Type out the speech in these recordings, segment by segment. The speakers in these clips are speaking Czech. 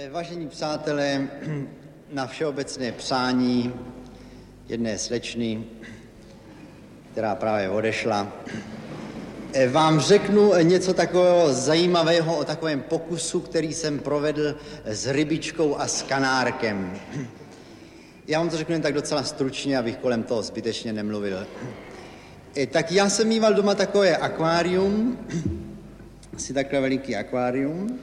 Vážení přátelé, na všeobecné přání jedné slečny, která právě odešla, vám řeknu něco takového zajímavého o takovém pokusu, který jsem provedl s rybičkou a s kanárkem. Já vám to řeknu jen tak docela stručně, abych kolem toho zbytečně nemluvil. Tak já jsem mýval doma takové akvárium, asi takhle veliký akvárium,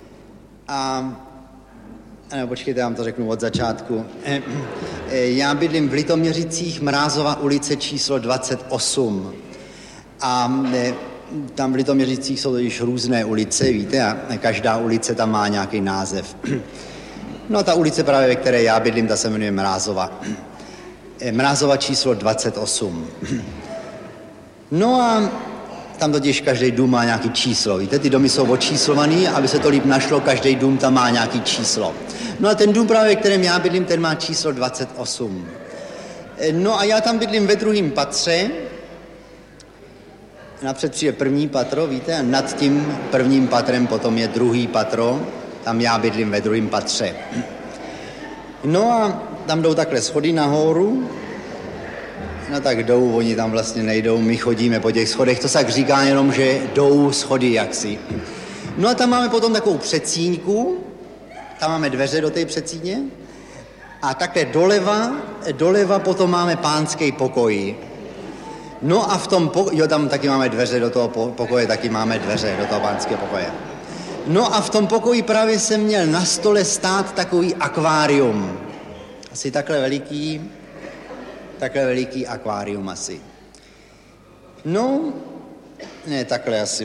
nebo počkejte, já vám to řeknu od začátku. Já bydlím v Litoměřicích, Mrázova ulice číslo 28. A tam v Litoměřicích jsou již různé ulice, víte, a každá ulice tam má nějaký název. No a ta ulice právě, ve které já bydlím, ta se jmenuje Mrázova. Mrázova číslo 28. No a tam totiž každý dům má nějaký číslo, víte, ty domy jsou očíslovaný, aby se to líp našlo, každý dům tam má nějaký číslo. No a ten dům právě, ve kterém já bydlím, ten má číslo 28. No a já tam bydlím ve druhém patře, napřed přijde první patro, víte, a nad tím prvním patrem potom je druhý patro, tam já bydlím ve druhém patře. No a tam jdou takhle schody nahoru, no tak jdou, oni tam vlastně nejdou, my chodíme po těch schodech, to se tak říká jenom, že jdou schody jaksi. No a tam máme potom takovou předsíňku, tam máme dveře do té předsíně a takhle doleva potom máme pánský pokoj. No a v tom tam taky máme dveře do toho pokoje, taky máme dveře do toho pánského pokoje. No a v tom pokoji právě jsem měl na stole stát takový akvárium, asi takhle veliký akvárium asi. No, ne, takhle asi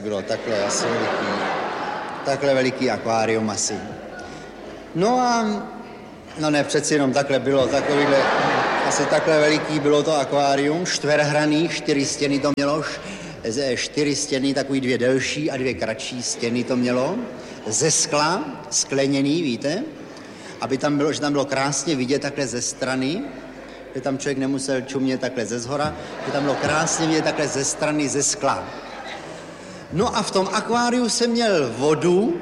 veliký akvárium asi. No a, no ne, přeci jenom takhle bylo, asi takhle veliký bylo to akvárium, čtverhraný, 4 stěny to mělo, 4 stěny, takový 2 delší a 2 kratší stěny to mělo, ze skla, skleněný, víte, aby tam bylo, že tam bylo krásně vidět takhle ze strany, že tam člověk nemusel čumět takhle ze zhora, že tam bylo krásně vidět takhle ze strany, ze skla. No a v tom akváriu jsem měl vodu,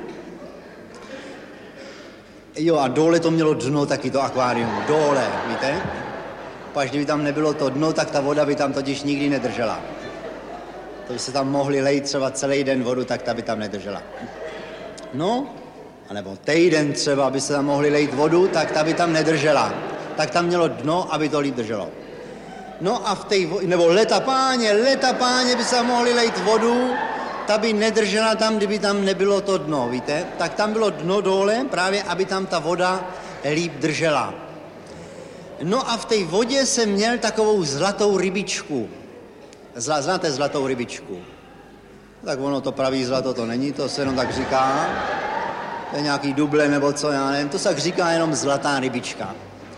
jo a dole to mělo dno taky to akvárium, dole, víte? Až kdyby tam nebylo to dno, tak ta voda by tam totiž nikdy nedržela. To by se tam mohli lejt třeba celý den vodu, tak ta by tam nedržela. No, anebo týden třeba, aby se tam mohli lejt vodu, tak ta by tam nedržela. Tak tam mělo dno, aby to líp drželo. No a nebo leta páně by se tam mohli lejt vodu, ta by nedržela tam, kdyby tam nebylo to dno, víte? Tak tam bylo dno dole, právě aby tam ta voda líp držela. No a v té vodě jsem měl takovou zlatou rybičku. Znáte zlatou rybičku? Tak ono to pravý zlato to není, to se jenom tak říká. To je nějaký duble nebo co, já nevím, to se tak říká jenom zlatá rybička.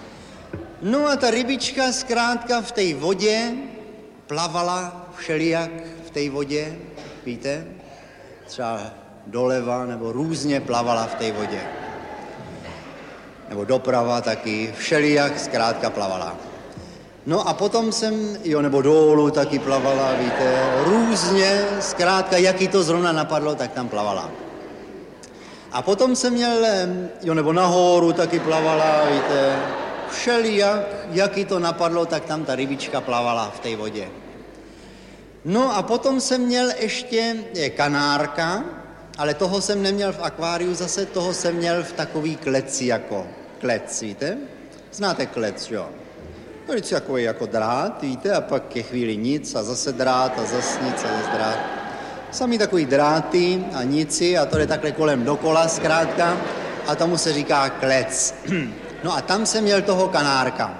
No a ta rybička zkrátka v té vodě plavala všelijak v té vodě, víte? Třeba doleva nebo různě plavala v té vodě. Nebo doprava taky, všelijak zkrátka plavala. No a potom nebo dolů taky plavala, víte, různě, zkrátka, jaký to zrovna napadlo, tak tam plavala. A potom jsem měl, nebo nahoru taky plavala, víte, všelijak, jaký to napadlo, tak tam ta rybička plavala v té vodě. No a potom jsem měl ještě kanárka, ale toho jsem neměl v akváriu zase, toho jsem měl v takový kleci jako klec, víte? Znáte klec, jo? To je takový jako drát, víte, a pak je chvíli nic a zase drát a zase nic a zase drát. Samý takový dráty a nici a to je takhle kolem dokola zkrátka a tomu se říká klec. No a tam jsem měl toho kanárka.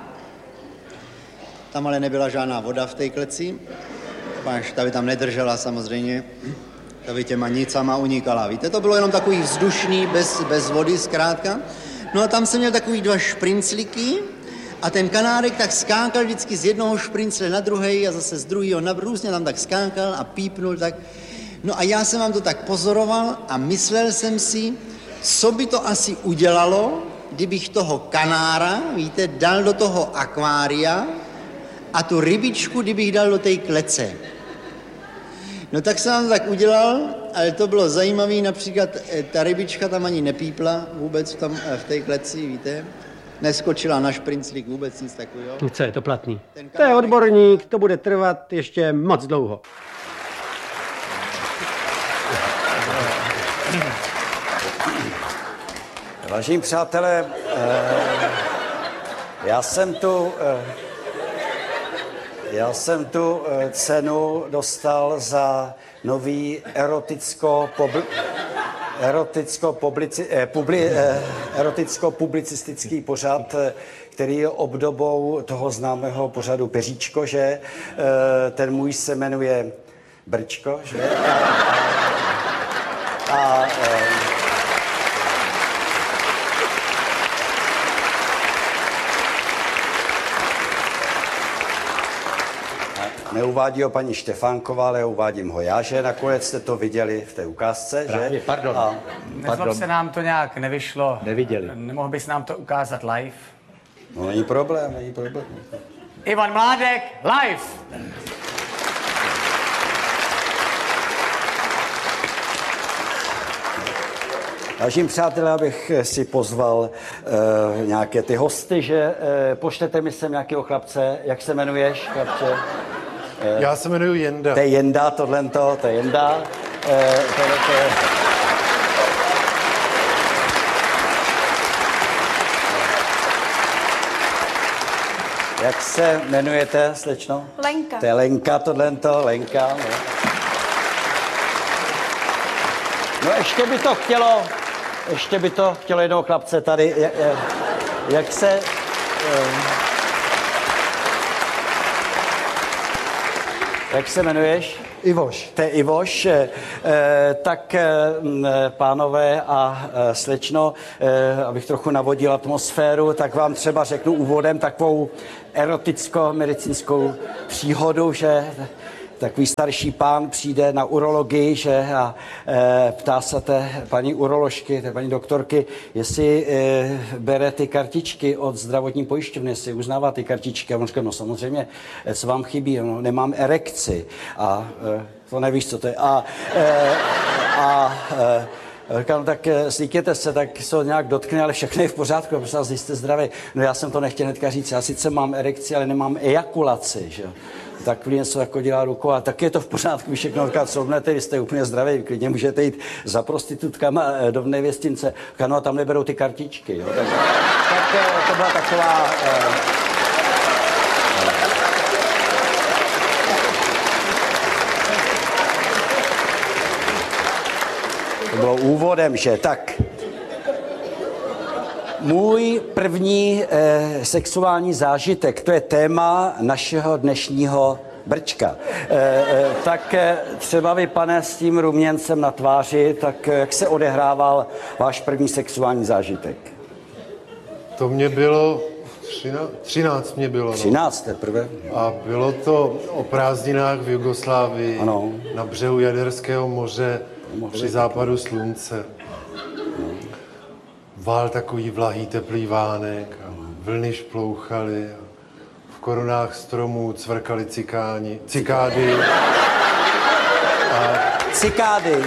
Tam ale nebyla žádná voda v té kleci, ta by tam nedržela samozřejmě, ta by těma nicama unikala, víte, to bylo jenom takový vzdušný, bez vody zkrátka. No a tam jsem měl takový 2 šprincliky a ten kanárek tak skákal vždycky z jednoho šprincle na druhej a zase z druhého na různě tam tak skákal a pípnul tak. No a já jsem vám to tak pozoroval a myslel jsem si, co by to asi udělalo, kdybych toho kanára, víte, dal do toho akvária a tu rybičku, kdybych dal do té klece. No tak jsem vám to tak udělal ale to bylo zajímavé, například ta rybička tam ani nepípla vůbec v té kleci, víte? Neskočila na šprinclík, vůbec nic takového. Co je to platný? To je odborník, to bude trvat ještě moc dlouho. Vážení přátelé, já jsem tu cenu dostal za nový eroticko-publicistický pořad, který je obdobou toho známého pořadu Peříčko, že ten můj se jmenuje Brčko, že? Neuvádí ho paní Štefánková, ale uvádím ho já, že nakonec jste to viděli v té ukázce, právě, že? Pardon. Nezlob se nám to nějak nevyšlo. Neviděli. Nemohl bys nám to ukázat live? No, není problém. Ivan Mládek, live! Vážení přátelé, abych si pozval nějaké ty hosty, že pošlete mi sem nějakého chlapce. Jak se jmenuješ, chlapče? Já se jmenuji Jenda. To je Jenda, to je Jenda. Jak se jmenujete, slečno? Lenka. To je Lenka, Lenka. No. No ještě by to chtělo jednoho chlapce tady. Jak se jmenuješ? Ivoš. To je Ivoš. Tak pánové a slečno, abych trochu navodil atmosféru, tak vám třeba řeknu úvodem takovou eroticko-medicínskou příhodu, že takový starší pán přijde na urologii, že, a ptá se té paní uroložky, té paní doktorky, jestli bere ty kartičky od zdravotní pojišťovny, jestli uznává ty kartičky. A on říká, no samozřejmě, co vám chybí, no, nemám erekci. A to nevíš, co to je. Říkám, no tak slíkněte se, tak se ho nějak dotkne, ale všechno je v pořádku, protože vás jste zdraví. No já jsem to nechtěl hnedka říct, já sice mám erekci, ale nemám ejakulaci, že jo. Tak klidně se jako dělá rukou a tak je to v pořádku, vy všechno říká, co mnete, vy jste úplně zdraví, klidně můžete jít za prostitutkama do nevěstince. Říká, no a tam neberou ty kartičky, jo. Tak to byla taková... To bylo úvodem, že tak. Můj první sexuální zážitek, to je téma našeho dnešního Brčka. Tak třeba vy, pane, s tím ruměncem na tváři, tak jak se odehrával váš první sexuální zážitek? To mě bylo 13 mě bylo. 13 teprve. A bylo to o prázdninách v Jugoslávii, ano. Na břehu Jaderského moře, při západu slunce. Vál takový vlahý, teplý vánek a vlny šplouchaly. V korunách stromů cvrkaly cikády. Cikády.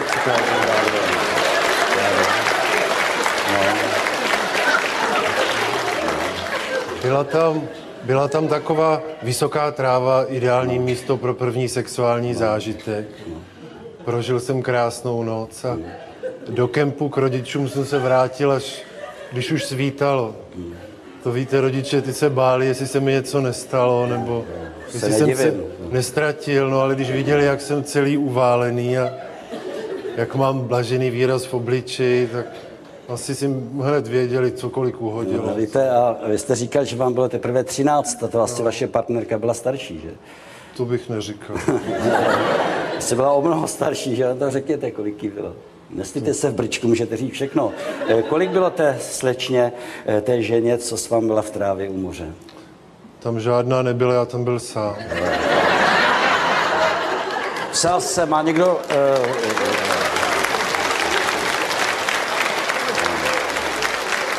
Byla tam taková vysoká tráva, ideální místo pro první sexuální zážitek. Prožil jsem krásnou noc a do kempu k rodičům jsem se vrátil, až když už svítalo. To víte, rodiče, ty se báli, jestli se mi něco nestalo, nebo jestli jsem se nestratil, no ale když viděli, jak jsem celý uválený a jak mám blažený výraz v obličeji, tak asi si hned věděli, cokoliv uhodilo. No, víte, a vy jste říkal, že vám bylo teprve 13, a to vlastně vaše partnerka byla starší, že? To bych neříkal. Jste byla o mnoho starší, že? To řekněte, kolik jí bylo. Nestýďte se v Brčku, můžete říct všechno. Kolik bylo té slečně, té ženě, co s vámi byla v trávě u moře? Tam žádná nebyla, já tam byl sám. Psal se, má někdo...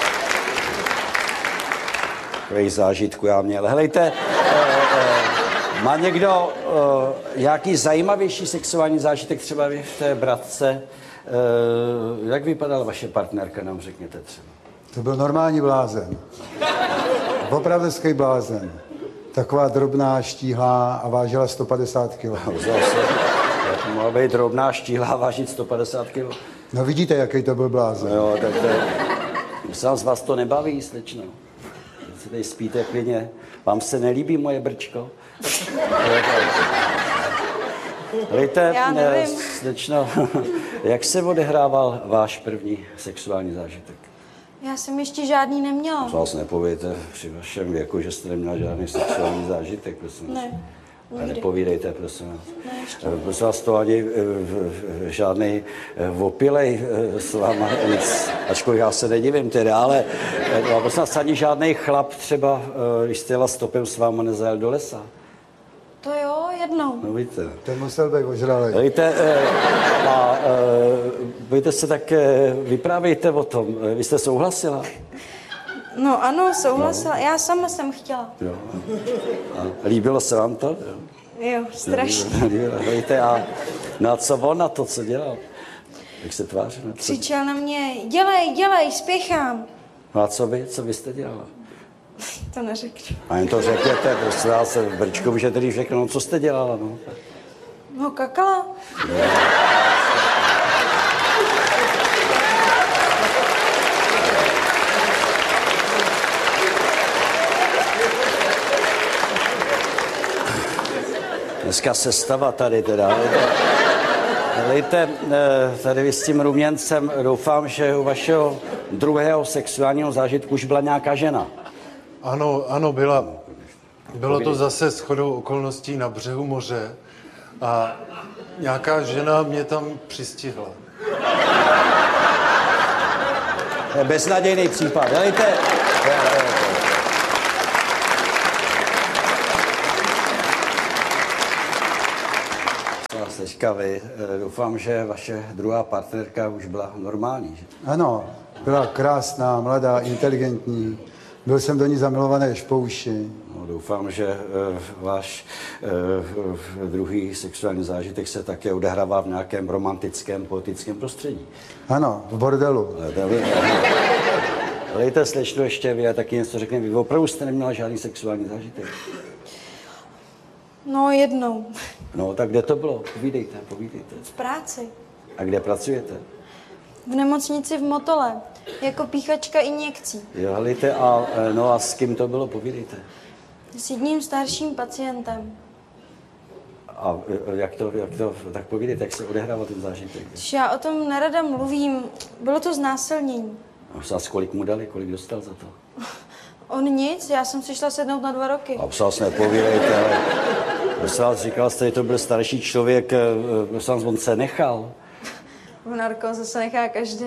Takových zážitků já měl. Helejte, Má někdo nějaký zajímavější sexuální zážitek, třeba vy v té bratce? Jak vypadala vaše partnerka, nám řekněte třeba. To byl normální blázen. Opravdovský blázen. Taková drobná, štíhlá a vážila 150 kg. Jak mohla být drobná, štíhlá, vážit 150 kg? No vidíte, jaký to byl blázen. Jo, tak to je... Myslím, z vás to nebaví, slečno. Si tady spíte klidně. Vám se nelíbí moje brčko? Víte, slečno, jak se odehrával váš první sexuální zážitek? Já jsem ještě žádný neměla. Vás nepovějte při vašem věku, že jste neměla žádný sexuální zážitek, prosím. Ne. A nepovídejte, prosím vás. Prosím vás, to ani žádný opilej s váma nic, ačkoliv já se nedivím teda, ale prosím vás, ani žádný chlap třeba, když jste jela stopem s váma nezajel do lesa. To jo, jednou. No víte. Ten musel být ožralej. Víte, víte se, tak vyprávějte o tom. Vy jste souhlasila? No ano, souhlasila. No. Já sama jsem chtěla. Jo. A líbilo se vám to? Jo, strašně. Víte, a co on na to, co dělal? Jak se tvářil? Křičel na mě, dělej, spěchám. No a co vy jste dělala? To neřeknu. A jen to řekněte, prostě já se v brčku můžete když řeknu, no co jste dělala, no? No kakala. Dneska sestava tady teda. Víte, tady vy s tím ruměncem, doufám, že u vašeho druhého sexuálního zážitku už byla nějaká žena. Ano, byla. Bylo to zase shodou okolností na břehu moře a nějaká žena mě tam přistihla. Beznadějný případ, víte? Teďka vy, doufám, že vaše druhá partnerka už byla normální, že? Ano, byla krásná, mladá, inteligentní. Byl jsem do ní zamilovaný až po uši. No, doufám, že váš druhý sexuální zážitek se také odehrává v nějakém romantickém, poetickém prostředí. Ano, v bordelu. Lejte, slečno, ještě vy a taky něco řekne. Vy opravdu jste neměla žádný sexuální zážitek? No, jednou. No, tak kde to bylo? Povídejte. V práci. A kde pracujete? V nemocnici v Motole. Jako píchačka injekcí. Jo, helejte, a s kým to bylo? Povídejte. S jedním starším pacientem. A jak to, tak povídejte, jak se odehrával ten zážitek? Já o tom nerada mluvím. Bylo to znásilnění. A kolik mu dali, kolik dostal za to? On nic, já jsem si šla sednout na 2 roky. A prosím vás, nepovídejte, ale prosím vás, říkal jste, že to byl starší člověk, prosím vás, on se nechal. V narkóze se nechá každý.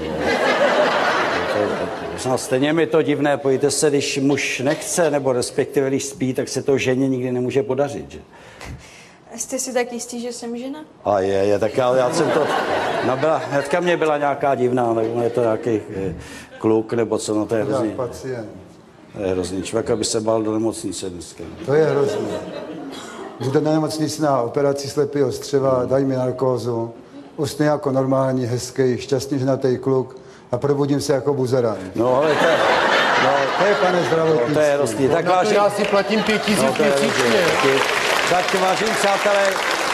Prosím vás, stejně mi to divné, pojďte se, když muž nechce, nebo respektive když spí, tak se to ženě nikdy nemůže podařit, že? Jste si tak jistý, že jsem žena? A je, tak já jsem to, hnedka mě byla nějaká divná, tak je to nějaký kluk, nebo co, no to je hrozný. Pacient. To je hrozný, člověk, aby se bál do nemocnice dneska. To je hrozný. Jdu na nemocnici na operaci slepého střeva, dají mi narkózu, usnu jako normální, hezký, šťastně ženatý kluk a probudím se jako buzeran. No, ale to je, pane zdravotnictví. To je hrozný. Tak já si platím 5 000 měsíčně. Tak vážení přátelé,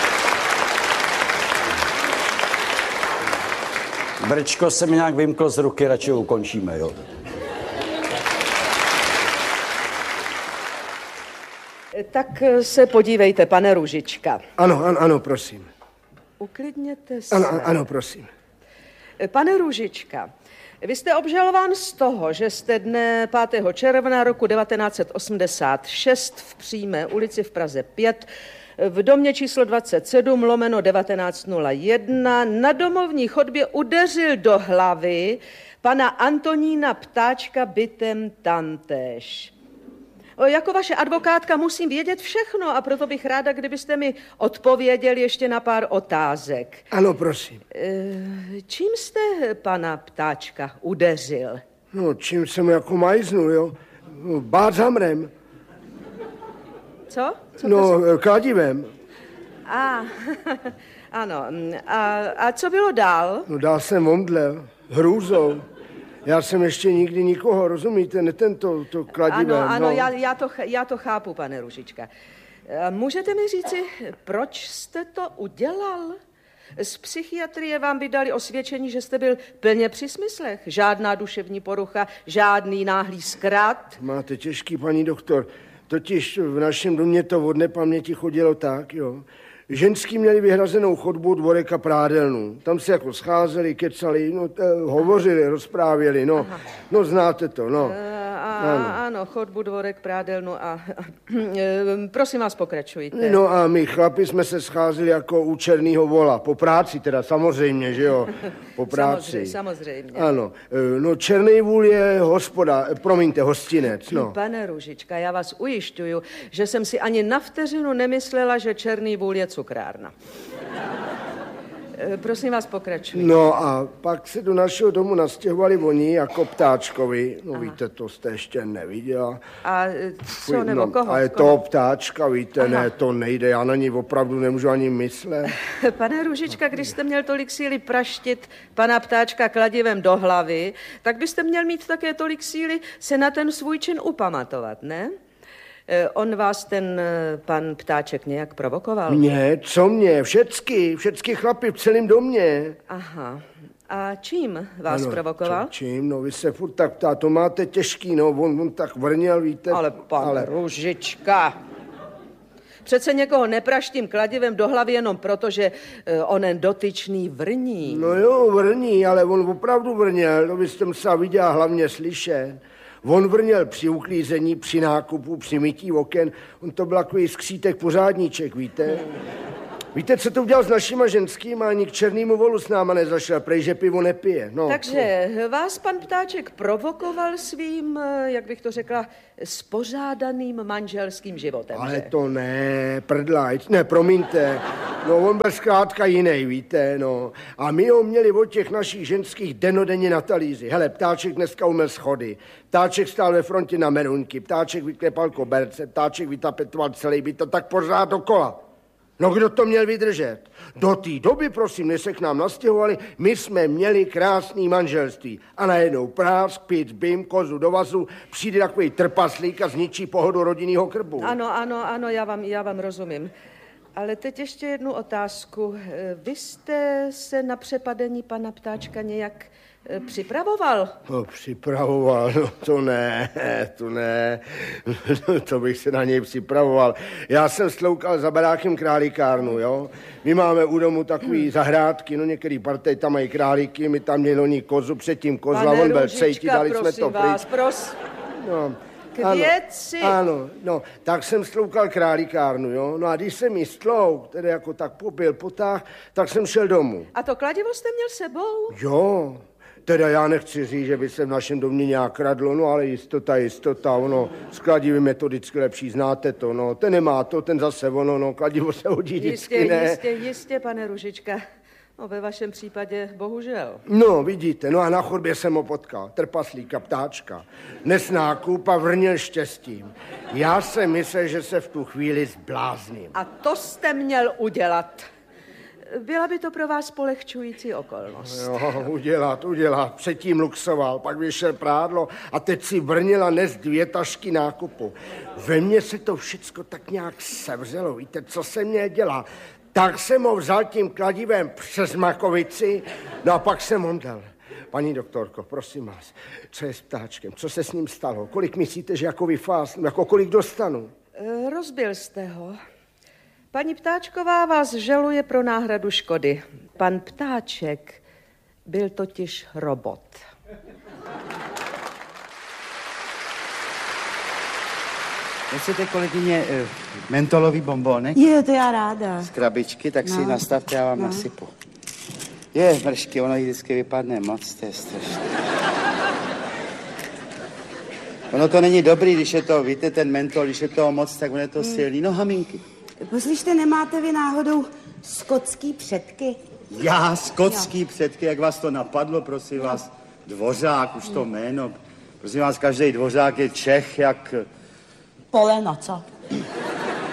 brčko se mi nějak vymklo z ruky, radši ho ukončíme, jo. Tak se podívejte, pane Růžička. Ano, prosím. Uklidněte se. Ano, prosím. Pane Růžička, vy jste obžalován z toho, že jste dne 5. června roku 1986 v Přímé ulici v Praze 5 v domě číslo 27/1901 na domovní chodbě udeřil do hlavy pana Antonína Ptáčka bytem tamtéž. Jako vaše advokátka musím vědět všechno a proto bych ráda, kdybyste mi odpověděl ještě na pár otázek. Ano, prosím. Čím jste pana Ptáčka udeřil? No, čím jsem jako majznul, jo? Bát zamrem. Co? No, kladivem. Ano. A co bylo dál? No, dál jsem omdlel. Hrůzou. Já jsem ještě nikdy nikoho, rozumíte, ne tento to kladivem. Ano, no. já to chápu, pane Růžička. Můžete mi říci, proč jste to udělal? Z psychiatrie vám vydali osvědčení, že jste byl plně při smyslech. Žádná duševní porucha, žádný náhlý zkrat. Máte těžký, paní doktor. Totiž v našem domě to od nepaměti chodilo tak, jo. Ženský měli vyhrazenou chodbu, dvorek a prádelnu. Tam se jako scházeli, kecali, hovořili, rozprávěli, no. Aha. No, znáte to, no. Ano, chodbu, dvorek, prádelnu a prosím vás, pokračujte. No a my chlapi jsme se scházeli jako u černýho vola. Po práci teda, samozřejmě, že jo? Po práci. Samozřejmě. Ano. No, černý vůl je hostinec, no. Pane Růžička, já vás ujišťuju, že jsem si ani na vteřinu nemyslela, že černý vůl je cukrárna. Prosím vás, pokračujte. No a pak se do našeho domu nastěhovali oni jako ptáčkovi. No, víte, to jste ještě neviděla. A co, nebo koho? A je to ptáčka, víte, aha. Ne, to nejde, já na ní opravdu nemůžu ani myslet. Pane Růžička, když jste měl tolik síly praštit pana ptáčka kladivem do hlavy, tak byste měl mít také tolik síly se na ten svůj čin upamatovat, ne? On vás ten pan ptáček nějak provokoval? Ne, co mě? Všecky chlapi v celém domě. Aha. A čím vás provokoval? Čím? No, vy se furt tak ptá, to máte těžký, no, on tak vrněl, víte. Ale pan Růžička, přece někoho nepraštím kladivem do hlavy jenom proto, že onen dotyčný vrní. No jo, vrní, ale on opravdu vrněl, to byste musela vidět a hlavně slyšet. On vrněl při uklízení, při nákupu, při mytí oken. On to byl takový skřítek pořádníček, víte? Víte, co to udělal s našima ženskýma? Ani k černému volu s náma nezašel, prej, že pivo nepije. No, takže vás pan ptáček provokoval svým, jak bych to řekla, spořádaným manželským životem, ale že? To ne, prdlajc, ne, promiňte. No, on byl zkrátka jiný, víte, no. A my ho měli od těch našich ženských denodenně na talíři. Hele, ptáček dneska umyl schody, ptáček stál ve frontě na meruňky, ptáček vyklepal koberce, ptáček vytapetoval celý byt, to tak pořád dokola. No, kdo to měl vydržet? Do té doby, prosím, než se k nám nastěhovali, my jsme měli krásný manželství. A najednou prásk, pic, bim, kozu do vazu, přijde takový trpaslík a zničí pohodu rodinného krbu. Ano, já vám rozumím. Ale teď ještě jednu otázku. Vy jste se na přepadení pana ptáčka nějak připravoval? No, připravoval, no to ne, to bych se na něj připravoval. Já jsem sloukal za barákem králíkárnu, jo. My máme u domu takový zahrádky, no některý partej tam mají králíky, my tam měli oni kozu, předtím kozla, on byl cejti, dali jsme to pryč. No. K věci. Ano, no, tak jsem sloukal králíkárnu, jo. No a když jsem jí slouk, tedy jako tak popil, potáh, tak jsem šel domů. A to kladivo jste měl sebou? Jo. Teda já nechci říct, že by se v našem domě nějak kradlo, no ale jistota, ono, s kladivem je to vždycky lepší, znáte to, no, ten nemá to, ten zase ono, no, kladivo se hodí vždycky, ne? Jistě, pane Růžička, no ve vašem případě bohužel. No, vidíte, no a na chodbě jsem ho potkal, trpaslíka, ptáčka, nes nákup a vrněl štěstím. Já jsem myslel, že se v tu chvíli zblázním. A to jste měl udělat. Byla by to pro vás polehčující okolnost. Jo, udělat. Předtím luxoval, pak vyšel prádlo a teď si vrnil a nes 2 tašky nákupu. Ve mně se to všecko tak nějak sevřelo, víte, co se mě dělá. Tak jsem ho vzal tím kladivem přes makovici, no a pak jsem omdlel. Paní doktorko, prosím vás, co je s ptáčkem? Co se s ním stalo? Kolik myslíte, že jako vyfásnu? Jako kolik dostanu? Rozbil jste ho. Paní Ptáčková vás žaluje pro náhradu škody. Pan Ptáček byl totiž robot. Chcete, kolegyně, mentolový bonbónek? Jo, to já ráda. Z krabičky, tak si nastavte, já vám nasypu. Je, mršky, ono jí vždycky vypadne moc, to je strašné. Ono to není dobrý, když je to, víte, ten mentol, když je toho moc, tak on je to silný. No, haminky. Poslyšte, nemáte vy náhodou skotský předky? Já, skotský předky, jak vás to napadlo, prosím vás? Dvořák, už to jméno. Prosím vás, každý dvořák je Čech, jak... Poleno, co?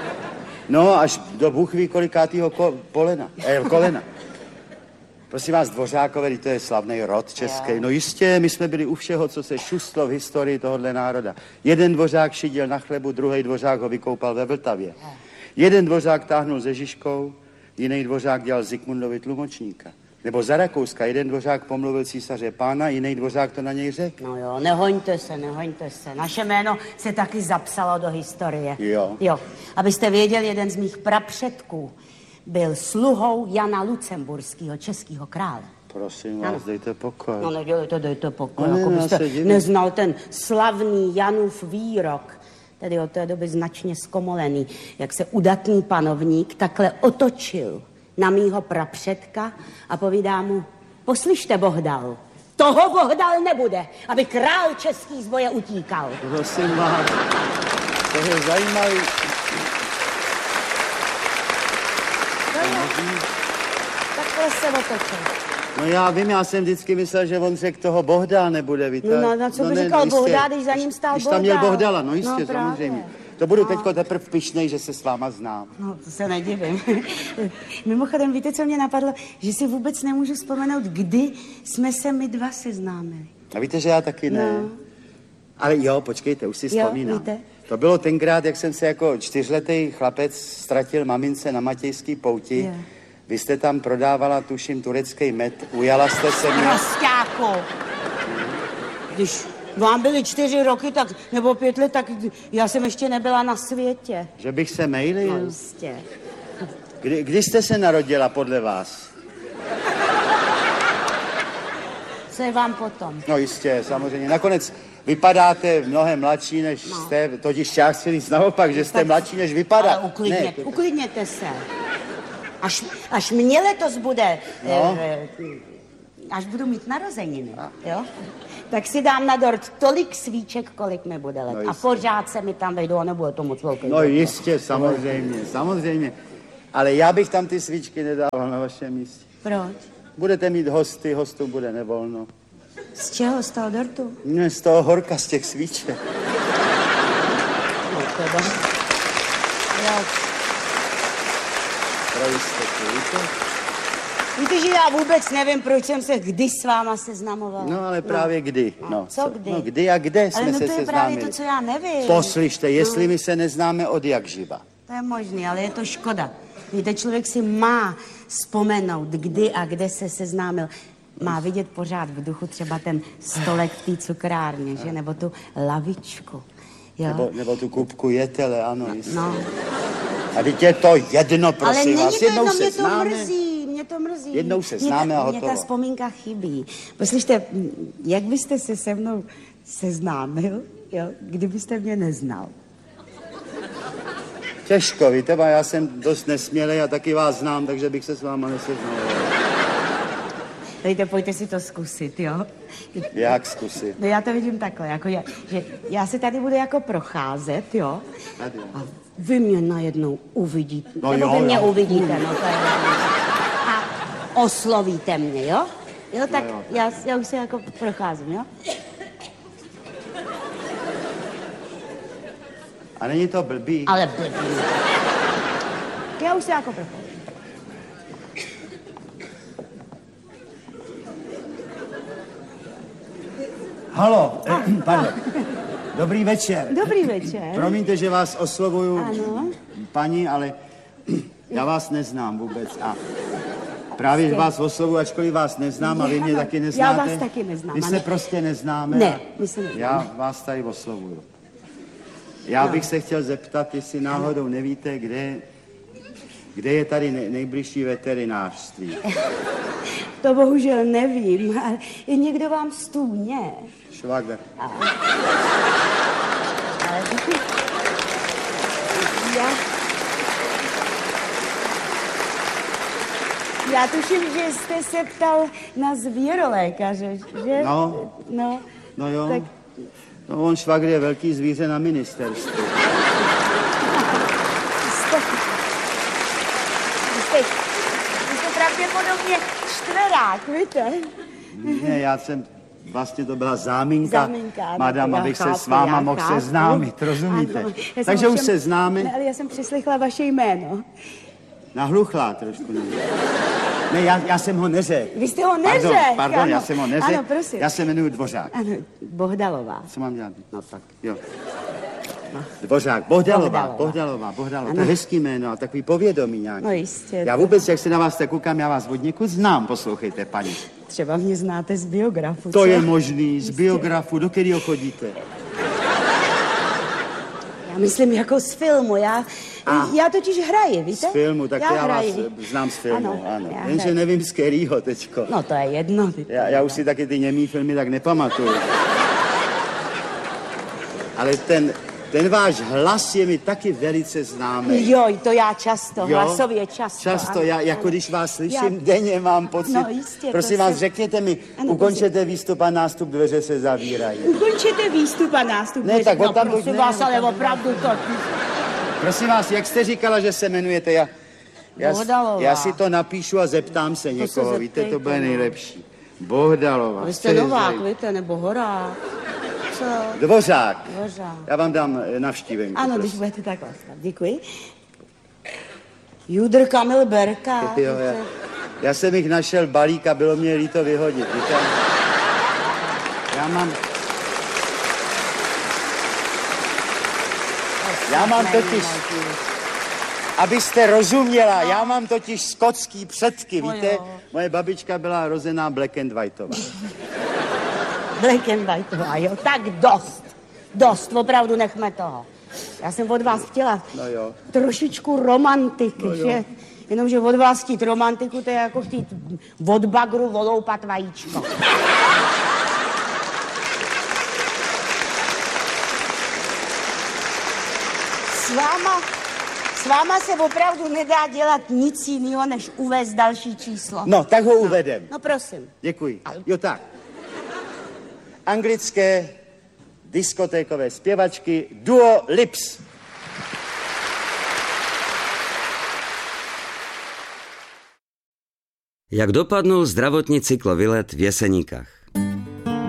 No, až do Bůh ví kolikátýho kolena. Prosím vás, Dvořákové, to je slavný rod český. No jistě, my jsme byli u všeho, co se šustlo v historii tohohle národa. Jeden Dvořák šidil na chlebu, druhý Dvořák ho vykoupal ve Vltavě. Jeden Dvořák táhnul se Žižkou, jiný Dvořák dělal Zikmundovi tlumočníka. Nebo za Rakouska, jeden Dvořák pomluvil císaře pána, jiný Dvořák to na něj řekl. No jo, nehoňte se. Naše jméno se taky zapsalo do historie. Jo. Abyste věděli, jeden z mých prapředků byl sluhou Jana Lucemburského, českého krále. Prosím vás, dejte pokoj. No dejte pokoj, No, jako ne, byste já se divím. neznal ten slavný Janův výrok, tedy od té doby značně zkomolený, jak se udatný panovník takhle otočil na mýho prapředka a povídá mu, poslyšte, Bohdal, toho Bohdal nebude, aby král český z boje utíkal. Prosím vás, to je zajímavý. Takhle se otočil. No já vím, já jsem vždycky myslel, že on řekl toho Bohdal nebude vytáhnout. No, co by říkal Bohdal, když za ním stál Když Bohdal? tam měl Bohdala, no jistě, No, právě. samozřejmě. To budu teďko teprve pyšnej, že se s váma znám. No, to se nedivím. Mimochodem, víte, co mě napadlo? Že si vůbec nemůžu vzpomenout, kdy jsme se my dva seznámili. A víte, že já taky ne. No. Ale jo, počkejte, už si vzpomínám. víte. To bylo tenkrát, jak jsem se jako 4letý chlapec ztratil mamince na Matějský pouti. Jo. Vy jste tam prodávala, tuším, turecký med. Ujala jste se mě. Prosťáku. Když vám byly 4 roky, tak, nebo 5 let, tak já jsem ještě nebyla na světě. Že bych se mejlil? No, jistě. Kdy jste se narodila podle vás? Co je vám potom? No jistě, samozřejmě. Nakonec vypadáte mnohem mladší, než jste, totiž já chci říct naopak, že jste mladší, než vypadá. Ale uklidněte se. Až mě letos bude, až budu mít narozeniny, jo? Tak si dám na dort tolik svíček, kolik mi bude let. No a pořád se mi tam vejdou a nebude to moc velký. No jistě, samozřejmě. Ale já bych tam ty svíčky nedával na vašem místě. Proč? Budete mít hosty, hostům bude nevolno. Z čeho? Z toho dortu? Ne, z toho horka, z těch svíček. No teda. Jo. Pro jistotu, víte? Víte, že já vůbec nevím, proč jsem se kdy s váma seznamovala. No ale právě kdy. No, co kdy? No kdy a kde jsme ale no se to je seznámili. právě to, co já nevím. Poslyšte, jestli my se neznáme od jak živa. To je možný, ale je to škoda. Víte, člověk si má vzpomenout, kdy a kde se seznámil. Má vidět pořád v duchu třeba ten stolek v té cukrárně, že? Nebo tu lavičku. Jo? Nebo tu kupku jetele, ano, jistě. No. A teď je to jedno, prosím ale vás. Jednou se mě známe. Mě to mrzí. Jednou se známe a Mně ta hotovo. vzpomínka chybí. Poslyšte, jak byste se se mnou seznámil, jo, kdybyste mě neznal? Těžko, víte, já jsem dost nesmělej a taky vás znám, takže bych se s váma neseznal. Dejte, pojďte si to zkusit, jo? Jak zkusit? No já to vidím takhle, jako že já se tady budu jako procházet, jo? Tady. A vy mě najednou uvidíte. No Nebo jo, vy mě jo. uvidíte, no to je a oslovíte mě, jo? Jo, tak jo. já už se jako procházím, jo? A není to blbý? Ale blbý. Já už se jako procházím. Halo, pardon. Dobrý večer. Dobrý večer. Promiňte, že vás oslovuju, Ano. paní, ale já vás neznám vůbec. A právě, že vás oslovuju, ačkoliv vás neznám a vy mě taky neznáte. Já vás taky neznám. My se prostě neznáme. Ne, a my se neznáme. Já vás tady oslovuju. Já bych se chtěl zeptat, jestli náhodou nevíte, kde je tady nejbližší veterinářství. To bohužel nevím, ale je někdo vám stůně. Švagr. Ale já tuším, že jste se ptal na zvěrolékaře, že? No. No jo. Tak... No on švagr je velký zvíře na ministerstvu. Vy jste pravděpodobně čtverák, víte? Ne, já jsem vlastně to byla záminka. Záminka, Madam, já abych chápu, se s váma já mohl chápu. seznámit, rozumíte? Ano, Takže už se známe. Ne, ale já jsem přeslechla vaše jméno. Nahluchlá trošku. Ne, já jsem ho neřekl. Vy jste ho neřekl. Pardon, ano. já jsem ho neřekl. Ano, prosím. Já se jmenuji Dvořák. Ano, Bohdalová. Co mám dělat? No tak, jo. Dvořák, Bohdalová. To je hezký jméno a takový povědomí nějaký. No jistě. Já vůbec, jak se na vás tak koukám, já vás od někud znám, poslouchejte, paní. Třeba mě znáte z biografu, To co? je možný, z biografu, do kterého chodíte? Já myslím jako z filmu, já totiž hraji, víte? Z filmu, tak já vás hraji. znám z filmu, ano. já Jenže hraji. nevím z kterýho teďko. No to je jedno. Já už si taky ty němý filmy tak nepamatuju. Ale ten váš hlas je mi taky velice známý. Jo, to já často, hlasově často. Často, ano, já jako když vás slyším denně, mám pocit. No jistě. Prosím vás, řekněte mi, ukončete výstup a nástup, dveře se zavírají. Ukončete výstup a nástup. Ne, tak tam prosím vás, ale opravdu to... Prosím vás, jak jste říkala, že se jmenujete? Já si to napíšu a zeptám se někoho, víte, to bude nejlepší. Bohdalová. Vy jste Novák, víte, nebo Horák. Co? Dvořák. Dvořák. Já vám dám navštívenku. Ano, když budete takhle. Děkuji. Judr Kamil Berka. Jo, já jsem jich našel balík a bylo mě líto vyhodit, víte? Já mám totiž, abyste rozuměla, já mám totiž skotský předky, víte? Moje babička byla rozená Black and Whiteová. Black and Whiteová, jo, tak dost, opravdu nechme toho. Já jsem od vás chtěla trošičku romantiky, že? Jenomže od vás chtít romantiku, to je jako chtít od bagru voloupat vajíčko. S váma se opravdu nedá dělat nic jiného, než uvést další číslo. No, tak ho uvedem. No prosím. Děkuji. Jo, tak. Anglické diskotékové zpěvačky Duo Lips. Jak dopadnul zdravotní cyklovýlet v Jeseníkách?